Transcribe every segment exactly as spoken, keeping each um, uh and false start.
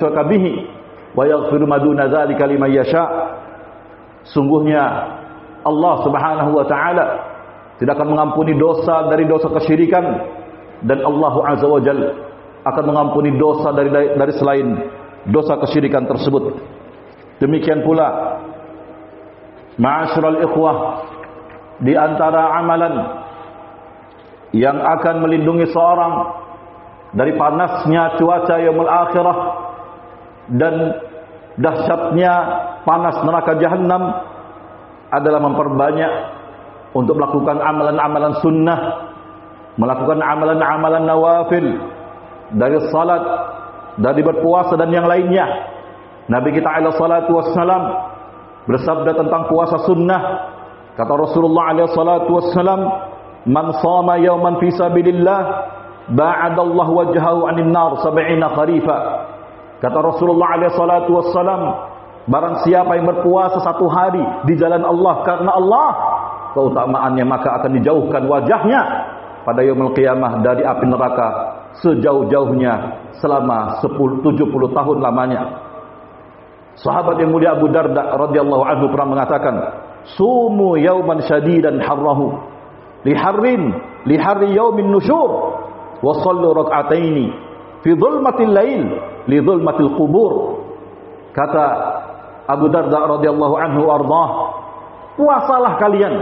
bihi wa yaghfiru ma duna dzalika liman yasha. Sungguhnya Allah Subhanahu wa taala tidak akan mengampuni dosa dari dosa kesyirikan, dan Allah Azza wa Jalla akan mengampuni dosa dari dari selain dosa kesyirikan tersebut. Demikian pula ma'asyiral ikhwah, di antara amalan yang akan melindungi seorang dari panasnya cuaca yaumul akhirah dan dahsyatnya panas neraka jahanam adalah memperbanyak untuk melakukan amalan-amalan sunnah, melakukan amalan-amalan nawafil, dari salat, dari berpuasa dan yang lainnya. Nabi kita alaihi salatu wassalam bersabda tentang puasa sunnah. Kata Rasulullah alaihi salatu wassalam, "Man shama yawman fi sabilillah, ba'adallahu wajhahu 'anil nar sab'ina kharifa." Kata Rasulullah alaihi salatu wassalam, barang siapa yang berpuasa satu hari di jalan Allah karena Allah, keutamaannya maka akan dijauhkan wajahnya pada yaumul qiyamah dari api neraka sejauh-jauhnya selama sepuluh, tujuh puluh tahun lamanya. Sahabat yang mulia Abu Darda radhiyallahu anhu pernah mengatakan, "Sumu yauman syadidan harrahu liharrin liharri yaumin nusyur wa sallu rak'ataini fi dhulmatil lail li dhulmatil qubur." Kata Abu Darda radhiyallahu anhu ardhah, puasalah kalian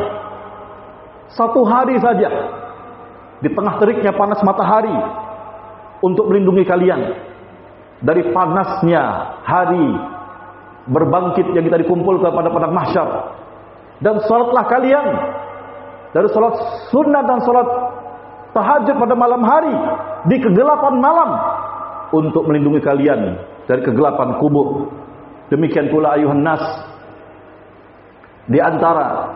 satu hari saja di tengah teriknya panas matahari untuk melindungi kalian dari panasnya hari berbangkit yang kita dikumpulkan pada padang mahsyar. Dan salatlah kalian dari salat sunnah dan salat tahajud pada malam hari di kegelapan malam untuk melindungi kalian dari kegelapan kubur. Demikian pula ayuhan nas, di antara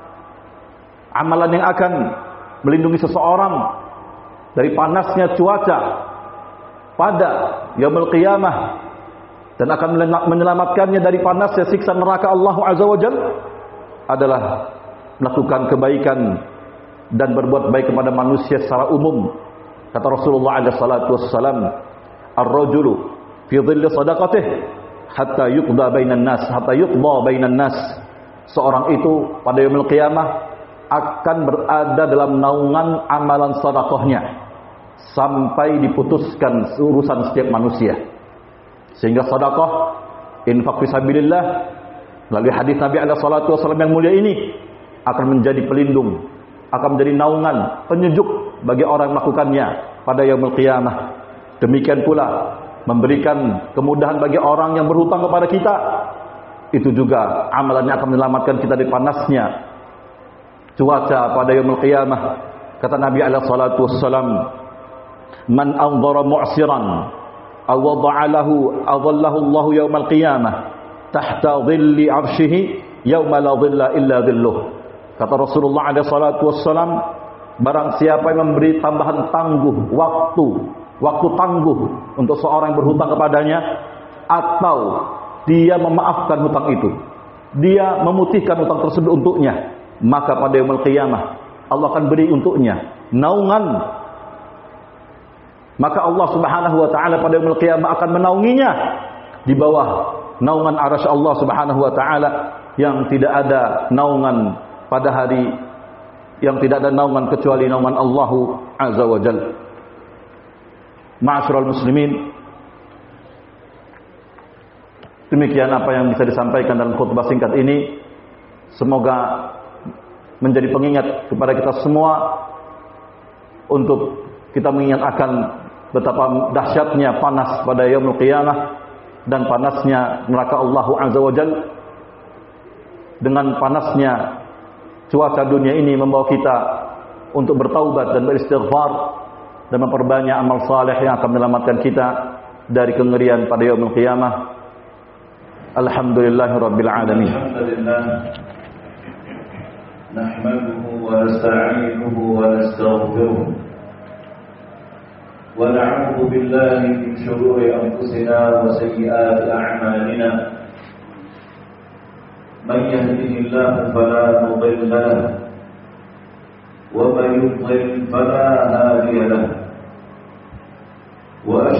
amalan yang akan melindungi seseorang dari panasnya cuaca pada yaumul qiyamah dan akan menyelamatkannya dari panasnya siksa neraka Allah Azza wa Jalla adalah melakukan kebaikan dan berbuat baik kepada manusia secara umum. Kata Rasulullah alaihi salatu wassalam, "Ar-rajulu fi dhilli sadaqatih hatta yuqda bainan nas, hatta yuqda bainan nas." Seorang itu pada yaumul qiyamah akan berada dalam naungan amalan sedekahnya sampai diputuskan urusan setiap manusia. Sehingga sedekah, infak fisabilillah, melalui hadis Nabi alaihi salatu wasallam yang mulia ini akan menjadi pelindung, akan menjadi naungan, penyejuk bagi orang yang melakukannya pada yaumul qiyamah. Demikian pula memberikan kemudahan bagi orang yang berhutang kepada kita, itu juga amalannya akan menyelamatkan kita dari panasnya cuaca pada yaumul qiyamah. Kata Nabi alaihi salatu wassalam, "Man anzara mu'siran aw wada'a lahu adallahu Allah yaumal qiyamah tahta dhilli 'arsyihi yauma la dhilla illa dhilluh." Kata Rasulullah alaihi salatu wassalam, barang siapa yang memberi tambahan tangguh waktu, waktu tangguh untuk seorang yang berhutang kepadanya, atau dia memaafkan hutang itu, dia memutihkan hutang tersebut untuknya, maka pada yaumul qiyamah Allah akan beri untuknya naungan. Maka Allah Subhanahu wa taala pada yaumul qiyamah akan menaunginya di bawah naungan arasy Allah Subhanahu wa taala yang tidak ada naungan pada hari, yang tidak ada naungan kecuali naungan Allah Azza wa Jalla. Ma'asyiral muslimin, demikian apa yang bisa disampaikan dalam khutbah singkat ini. Semoga menjadi pengingat kepada kita semua untuk kita mengingat akan betapa dahsyatnya panas pada yaumul qiyamah dan panasnya neraka Allah Azza wa Jalla. Dengan panasnya cuaca dunia ini membawa kita untuk bertaubat dan beristighfar dan memperbanyak amal saleh yang akan menyelamatkan kita dari kengerian pada yaumul qiyamah. Alhamdulillahirabbil alamin. Alhamdulillah. Nahmaduhu wa nasta'inuhu wa nastaghfiruh. Wa na'udzu billahi min shururi anfusina wa sayyiati a'malina. Man yahdihillahu fala mudilla lahu wa man yudlil fala hadiya lahu. Wa